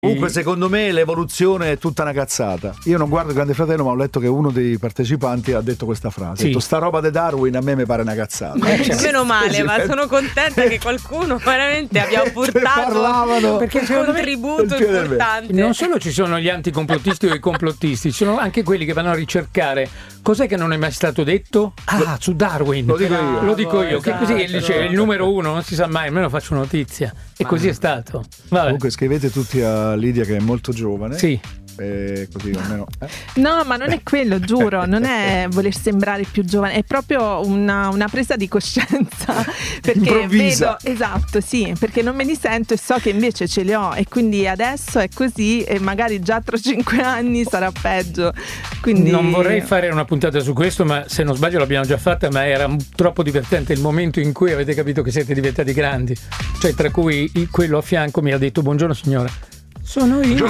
Comunque secondo me l'evoluzione è tutta una cazzata. Io non guardo il Grande Fratello, ma ho letto che uno dei partecipanti ha detto questa frase. Ha detto, sta roba di Darwin a me mi pare una cazzata. Meno male, ma sono contenta che qualcuno veramente abbia portato perché un contributo importante. Non solo ci sono gli anticomplottisti o i complottisti, ci sono anche quelli che vanno a ricercare cos'è che non è mai stato detto. Su Darwin. Lo dico io. Che così dice il numero uno, non si sa mai, almeno faccio notizia. E così è stato. Vabbè. Comunque scrivete tutti a Lidia che è molto giovane. Sì. Così almeno. No, ma non è quello, giuro, non è voler sembrare più giovane, è proprio una presa di coscienza, perché improvvisa. vedo, esatto, sì, perché non me li sento e so che invece ce li ho, e quindi adesso è così e magari già tra 5 anni sarà peggio. Quindi non vorrei fare una puntata su questo, ma se non sbaglio l'abbiamo già fatta, ma era troppo divertente il momento in cui avete capito che siete diventati grandi, cioè tra cui quello a fianco mi ha detto buongiorno signora. Sono io.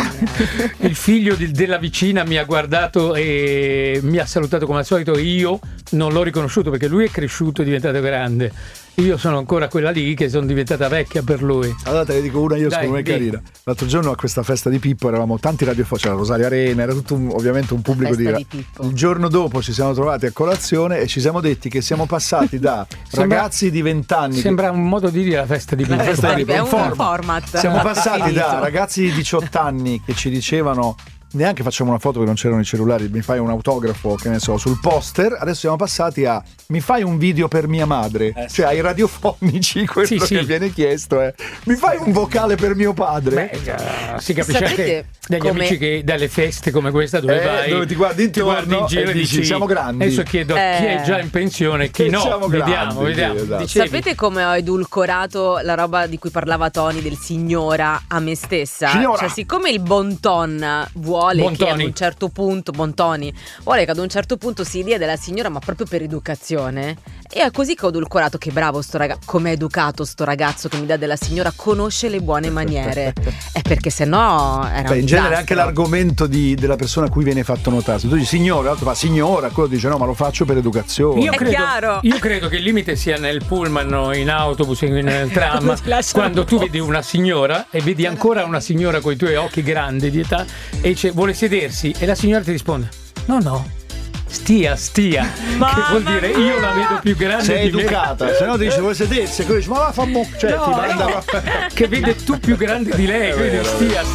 Il figlio della vicina mi ha guardato e mi ha salutato come al solito. Io non l'ho riconosciuto perché lui è cresciuto e è diventato grande. Io sono ancora quella lì che sono diventata vecchia per lui. Allora te ne dico una io, secondo me è carina. L'altro giorno a questa festa di Pippo eravamo tanti radiofonici, c'era Rosario Arena, era tutto ovviamente un pubblico di Pippo. Il giorno dopo ci siamo trovati a colazione e ci siamo detti che siamo passati da ragazzi di 20 anni. Sembra un modo di dire la festa di Pippo. È un format. Siamo passati da ragazzi di 18 anni che ci dicevano neanche facciamo una foto che non c'erano i cellulari, mi fai un autografo, che ne so, sul poster. Adesso siamo passati a mi fai un video per mia madre, cioè ai radiofonici quello che viene chiesto è mi fai un vocale per mio padre. Si capisce anche dagli amici che dalle feste come questa dove vai, dove ti guardi intorno in giro e dici siamo grandi. Adesso chiedo chi è già in pensione e chi no, vediamo. Esatto. Sapete come ho edulcorato la roba di cui parlava Tony del signora a me stessa? Signora. Cioè, siccome il bon ton vuole che ad un certo punto Bontoni vuole che ad un certo punto si dia della signora, ma proprio per educazione, e è così che ho edulcorato che bravo sto ragazzo, come è educato sto ragazzo che mi dà della signora, conosce le buone maniere. È perché sennò era un in genere anche l'argomento della persona a cui viene fatto notare, se tu dici signora, l'altro fa signora, quello dice no, ma lo faccio per educazione. Io credo che il limite sia nel pullman o in autobus, nel tram, quando tu vedi una signora e vedi ancora una signora con i tuoi occhi grandi di età e vuole sedersi e la signora ti risponde no, stia che vuol dire io la vedo più grande. Sei educata, se no ti dice vuoi sedersi e quello dice ma va fa cioè ti manda che vede tu più grande di lei, quindi stia